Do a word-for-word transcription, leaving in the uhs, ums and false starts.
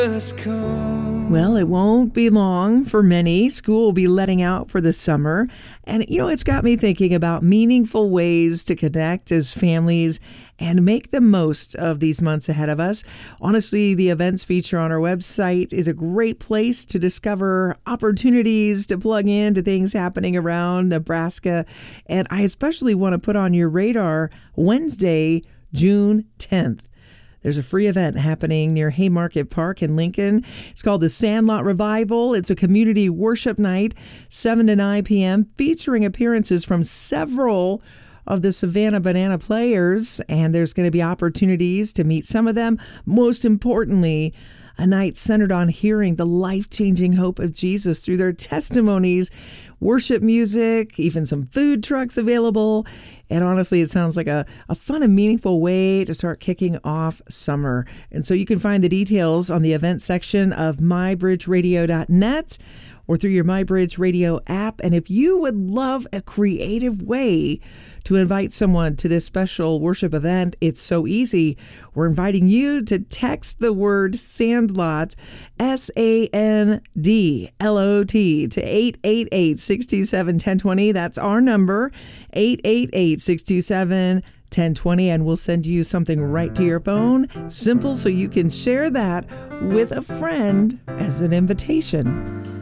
Well, it won't be long for many. School will be letting out for the summer. And, you know, it's got me thinking about meaningful ways to connect as families and make the most of these months ahead of us. Honestly, the events feature on our website is a great place to discover opportunities to plug into things happening around Nebraska. And I especially want to put on your radar Wednesday, June tenth. There's a free event happening near Haymarket Park in Lincoln. It's called the Sandlot Revival. It's a community worship night, seven to nine p.m., featuring appearances from several of the Savannah Banana players. And there's going to be opportunities to meet some of them. Most importantly, a night centered on hearing the life-changing hope of Jesus through their testimonies, worship music, even some food trucks available. And honestly, it sounds like a, a fun and meaningful way to start kicking off summer. And so you can find the details on the event section of my bridge radio dot net or through your MyBridge Radio app. And if you would love a creative way to invite someone to this special worship event, it's so easy. We're inviting you to text the word Sandlot, S A N D L O T, to eight eight eight, six two seven, one zero two zero. That's our number, eight eight eight, six two seven, one zero two zero, and we'll send you something right to your phone. Simple, so you can share that with a friend as an invitation.